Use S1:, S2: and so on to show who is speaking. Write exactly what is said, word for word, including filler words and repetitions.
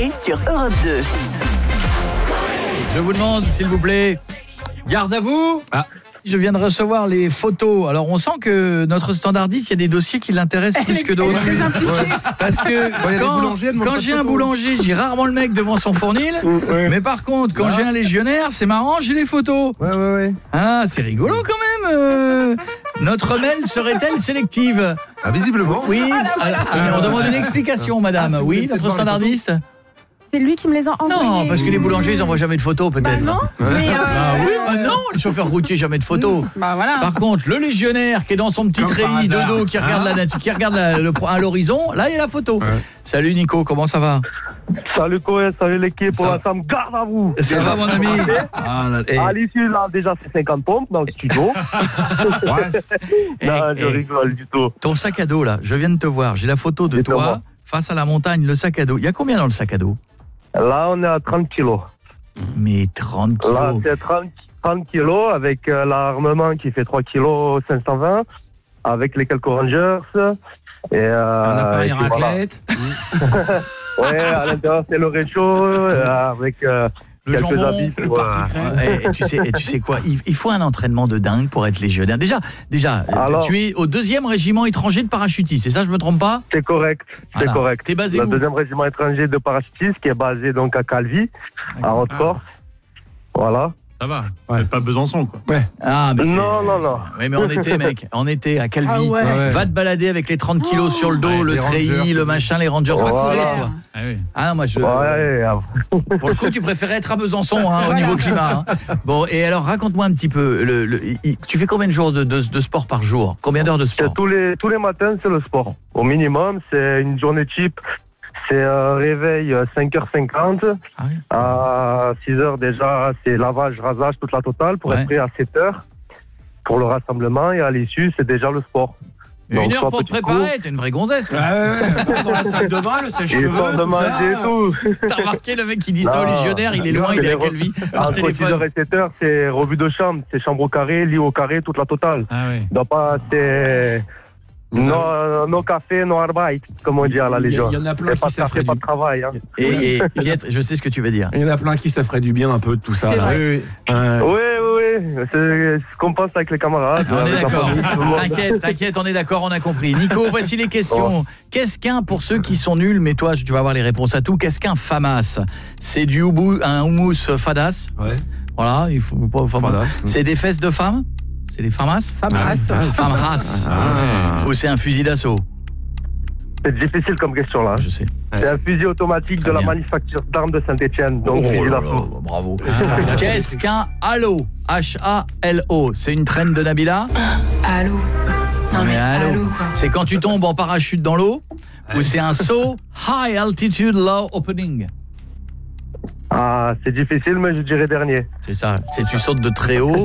S1: l'été sur Europe deux.
S2: Je vous demande, s'il vous plaît, garde à vous. Ah. Je viens de recevoir les photos. Alors, on sent que notre standardiste, il y a des dossiers qui l'intéressent plus que d'autres.
S3: Elle est très impliquée.
S2: Parce que quand, quand j'ai un boulanger, j'ai rarement le mec devant son fournil. Ouais. Mais par contre, quand ah. j'ai un légionnaire, c'est marrant, j'ai les photos.
S4: Ouais, ouais, ouais.
S2: Ah, c'est rigolo quand même. Euh, notre mail serait-elle sélective?
S4: Ah, visiblement.
S2: Oui. Ah, ah, on demande une explication, madame. Ah, oui, notre standardiste.
S3: C'est lui qui me les a envoyés.
S2: Non, parce que les boulangers, ils n'envoient jamais de photos, peut-être.
S3: Bah non. Mais euh...
S2: Ah oui, bah non, les chauffeurs routiers, jamais de photos.
S3: Bah voilà.
S2: Par contre, le légionnaire qui est dans son petit
S5: Comme
S2: treillis de dos, qui regarde, hein la, qui regarde la, le, à l'horizon, là, il y a la photo. Ouais. Salut Nico, comment ça va?
S6: Salut Coé, salut l'équipe, pour l'instant, garde à vous.
S2: Ça déjà, va mon ami?
S6: Ah, là, et... À l'issue, là, déjà, c'est cinquante pompes dans le studio. Ouais. Non, et, je et, rigole du tout.
S2: Ton sac à dos, là, je viens de te voir, j'ai la photo de toi, moi. Face à la montagne, le sac à dos. Il y a combien dans le sac à dos?
S6: Là, on est à trente kilos.
S2: Mais trente kilos.
S6: Là, c'est trente, trente kilos avec euh, l'armement qui fait trois kilos cinq cent vingt, avec les quelques Rangers. Et, euh,
S5: un appareil raclette.
S6: Voilà. Ouais, à l'intérieur, c'est le réchaud, euh, avec euh,
S2: le
S6: quelques
S2: jambon,
S6: habits.
S2: Le et, et, tu sais, et tu sais quoi, il, il faut un entraînement de dingue pour être légionnaire. Déjà, déjà Alors, tu es au deuxième régiment étranger de parachutistes, c'est ça, je me trompe pas?
S6: C'est correct, c'est voilà. correct.
S2: T'es basé
S6: le
S2: où?
S6: Le deuxième régiment étranger de parachutistes qui est basé donc à Calvi, à Haute-Corse. Ah. Voilà.
S5: Ça va, ouais. Pas Besançon quoi.
S2: Ouais. Ah, mais
S6: non, non, non.
S2: Oui, mais en été, mec, en été à Calvi, ah ouais. Ouais. Va te balader avec les trente kilos oh. sur le dos, ouais, le treillis, le machin, les Rangers, va courir toi. Ah, oui. Ah non, moi je. Ouais. Pour le coup, tu préférais être à Besançon hein, au niveau climat. Hein. Bon, et alors raconte-moi un petit peu. Le, le, tu fais combien de jours de, de, de sport par jour? Combien d'heures de sport?
S6: Tous les tous les matins, c'est le sport. Au minimum, c'est une journée type. C'est un réveil cinq heures cinquante, ah oui. À six heures déjà, c'est lavage, rasage, toute la totale, pour ouais. être prêt à sept heures pour le rassemblement, et à l'issue, c'est déjà le sport.
S2: Donc, une heure pour te préparer, t'es une vraie gonzesse.
S5: Ah ouais, ouais. Dans la salle de bain, le sèche-cheveux.
S6: de manger et tout.
S2: T'as remarqué le mec qui dit ça au légionnaire, il est loin, il est à quelle vie? Par téléphone.
S6: six heures et sept heures, c'est revue de chambre, c'est chambre au carré, lit au carré, toute la totale.
S2: Ah oui.
S6: Donc pas, c'est... No, no café, no arbeit, comme on dit à la Légion.
S5: Il y en a plein qui ça ferait
S6: pas
S5: du...
S6: de travail. Hein.
S2: Et, et Pietre, je sais ce que tu veux dire.
S5: Il y en a plein qui ça ferait du bien un peu de tout ça. Là.
S6: Oui, oui. Euh... oui, oui, oui. C'est ce qu'on pense avec les camarades.
S2: On est d'accord. T'inquiète, t'inquiète, on est d'accord, on a compris. Nico, voici les questions. Oh. Qu'est-ce qu'un, pour ceux qui sont nuls, mais toi, tu vas avoir les réponses à tout, qu'est-ce qu'un FAMAS? C'est du houmous, un houmous fadas. Ouais. Voilà, il faut pas. Fadas. C'est des fesses de femmes? C'est des FAMAS?
S3: FAMAS.
S2: Ah, FAMAS. Ah. Ou c'est un fusil d'assaut?
S6: C'est difficile comme question là.
S2: Je sais.
S6: C'est un fusil automatique Très de bien. La manufacture d'armes de Saint-Etienne. Donc
S2: oh
S6: fusil
S2: d'assaut. Bravo. Ah. Qu'est-ce qu'un halo? H A L O. C'est une traîne de Nabila?
S7: Halo. Non mais, mais halo quoi.
S2: C'est quand tu tombes en parachute dans l'eau? Ou c'est un saut high altitude low opening?
S6: Ah, c'est difficile, mais je dirais dernier.
S2: C'est ça. C'est tu sautes de très haut